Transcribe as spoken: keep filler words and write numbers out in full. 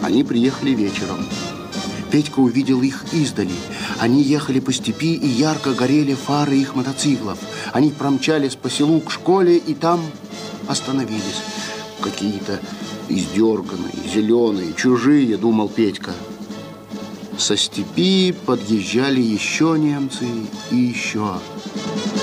Они приехали вечером. Петька увидел их издали. Они ехали по степи, и ярко горели фары их мотоциклов. Они промчались по селу к школе, и там остановились. Какие-то издерганные, зеленые, чужие, думал Петька. Со степи подъезжали еще немцы и еще.